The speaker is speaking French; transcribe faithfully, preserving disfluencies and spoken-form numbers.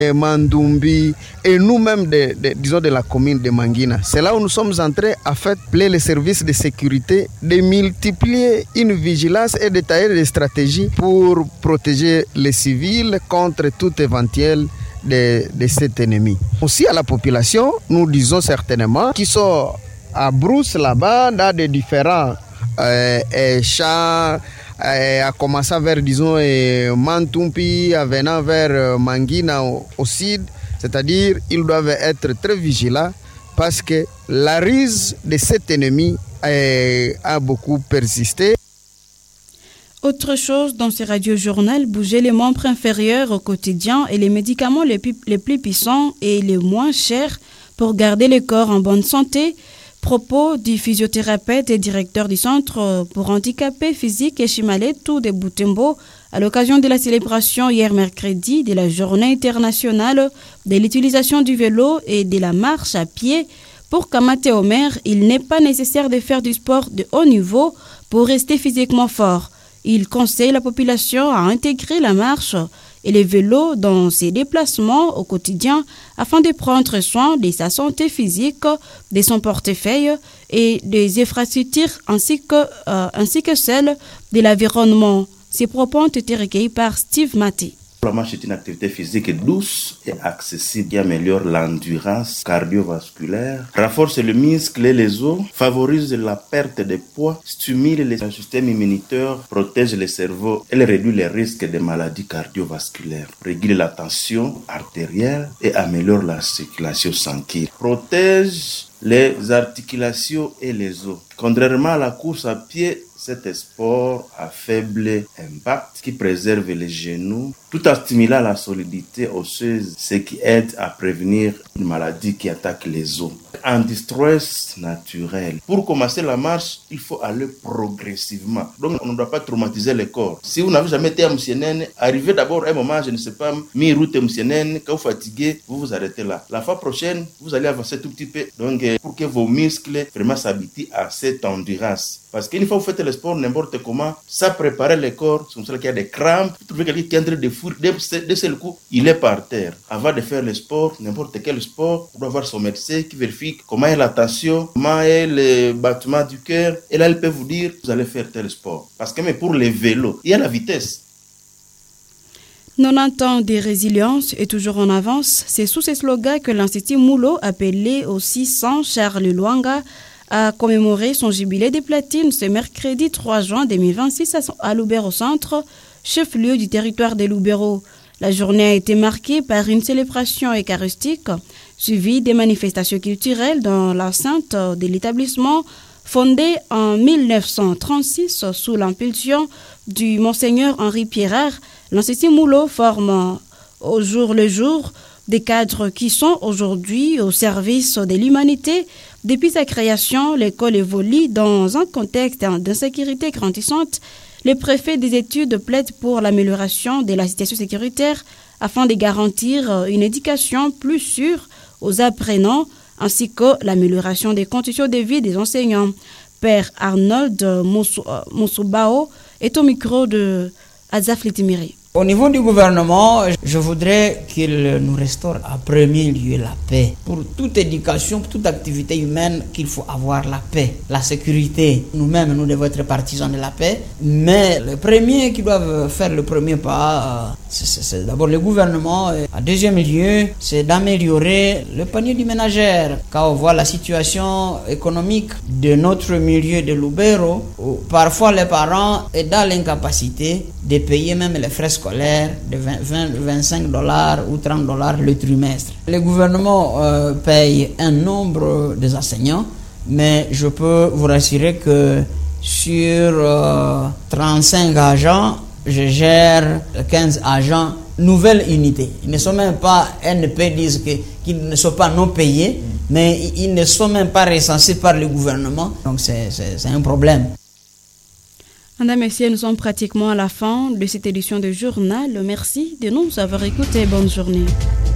Mandumbi et nous-mêmes, de, de, disons, de la commune de Mangina. C'est là où nous sommes en train, à faire appeler les services de sécurité de multiplier une vigilance et de tailler des stratégies pour protéger les civils contre tout éventuel de, de cet ennemi. Aussi à la population, nous disons certainement qu'ils sont à Brousse là-bas, dans des différents euh, euh, champs, euh, à commencer vers, disons, euh, Mantumpi, en venant vers euh, Mangina au, au sud, c'est-à-dire ils doivent être très vigilants parce que la ruse de cet ennemi euh, a beaucoup persisté. Autre chose dans ce radio-journal, bouger les membres inférieurs au quotidien et les médicaments les plus, les plus puissants et les moins chers pour garder le corps en bonne santé. Propos du physiothérapeute et directeur du centre pour handicapés physiques et Chimaletou de Boutembo à l'occasion de la célébration hier mercredi de la journée internationale de l'utilisation du vélo et de la marche à pied. Pour Kamate Omer, il n'est pas nécessaire de faire du sport de haut niveau pour rester physiquement fort. Il conseille la population à intégrer la marche et les vélos dans ses déplacements au quotidien afin de prendre soin de sa santé physique, de son portefeuille et des infrastructures ainsi que, euh, ainsi que celle de l'environnement. Ces propos ont été recueillis par Steve Maté. La marche est une activité physique douce et accessible qui améliore l'endurance cardiovasculaire, renforce le muscle et les os, favorise la perte de poids, stimule le système immunitaire, protège le cerveau et réduit les risques de maladies cardiovasculaires, régule la tension artérielle et améliore la circulation sanguine, protège les articulations et les os. Contrairement à la course à pied, cet sport à faible impact qui préserve les genoux tout en stimulant la solidité osseuse, ce qui aide à prévenir une maladie qui attaque les os. Anti-stress naturel. Pour commencer la marche, il faut aller progressivement. Donc, on ne doit pas traumatiser le corps. Si vous n'avez jamais été à Moussienène, arrivez d'abord à un moment, je ne sais pas, mi-route Moussienène, quand vous fatiguez, vous vous arrêtez là. La fois prochaine, vous allez avancer tout petit peu. Donc, pour que vos muscles vraiment s'habituent à cette endurance. Parce qu'une fois que vous faites le sport n'importe comment, ça prépare le corps. C'est comme ça qu'il y a des crampes. Vous trouvez quelqu'un qui est en train de fourir, de seul coup, il est par terre. Avant de faire le sport, n'importe quel sport, on doit avoir son médecin qui vérifie comment est la tension, comment est le battement du cœur. Et là, il peut vous dire, vous allez faire tel sport. Parce que mais pour les vélos, il y a la vitesse. quatre-vingt-dix ans de résilience et toujours en avance, c'est sous ce slogan que l'Institut Moulo, appelé aussi cent Charles Luanga, a commémoré son jubilé de platine ce mercredi trois juin deux mille vingt-six à Lubero Centre, chef-lieu du territoire de Lubero. La journée a été marquée par une célébration eucharistique suivie des manifestations culturelles dans l'enceinte de l'établissement fondé en mille neuf cent trente-six sous l'impulsion du Monseigneur Henri Pierrard. L'Institut Moulo forme au jour le jour des cadres qui sont aujourd'hui au service de l'humanité. Depuis sa création, l'école évolue dans un contexte d'insécurité grandissante. Le préfet des études plaide pour l'amélioration de la situation sécuritaire afin de garantir une éducation plus sûre aux apprenants ainsi que l'amélioration des conditions de vie des enseignants. Père Arnold Mousoubao est au micro de Azaf Litimiri. Au niveau du gouvernement, je voudrais qu'il nous restaure en premier lieu la paix. Pour toute éducation, pour toute activité humaine, qu'il faut avoir la paix, la sécurité. Nous-mêmes, nous devons être partisans de la paix. Mais le premier qui doit faire le premier pas, c'est, c'est, c'est d'abord le gouvernement. Et en deuxième lieu, c'est d'améliorer le panier du ménagère. Quand on voit la situation économique de notre milieu de Lubero, où parfois les parents sont dans l'incapacité de payer même les frais scolaires de vingt, vingt-cinq dollars ou trente dollars le trimestre. Le gouvernement euh, paye un nombre des enseignants, mais je peux vous rassurer que sur euh, trente-cinq agents, je gère quinze agents nouvelles unités. Ils ne sont même pas, N P disent que, qu'ils ne sont pas non payés, mais ils ne sont même pas recensés par le gouvernement. Donc c'est, c'est, c'est un problème. Mesdames et messieurs, nous sommes pratiquement à la fin de cette édition de journal. Merci de nous avoir écoutés. Bonne journée.